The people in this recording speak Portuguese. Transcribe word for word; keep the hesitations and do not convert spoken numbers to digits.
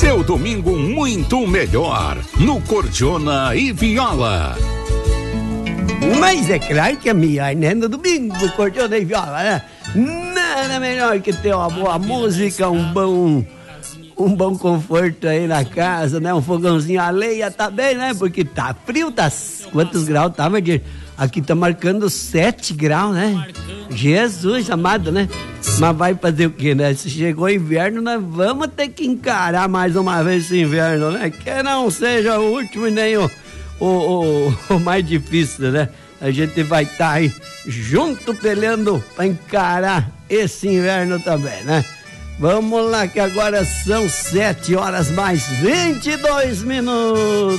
Seu domingo muito melhor no Cordiona e Viola. Mas é claro que é melhor, né? No domingo, Cordiona e Viola, né? Nada melhor que ter uma boa música, um bom... Um bom conforto aí na casa, né? Um fogãozinho a lenha, tá bem, né? Porque tá frio, tá... Quantos graus tá, Mardir? Aqui tá marcando sete graus, né? Jesus amado, né? Mas vai fazer o quê, né? Se chegou o inverno, nós vamos ter que encarar mais uma vez esse inverno, né? Que não seja o último e nem o, o, o, o mais difícil, né? A gente vai estar tá aí junto peleando pra encarar esse inverno também, né? Vamos lá que agora são sete horas mais vinte e dois minutos.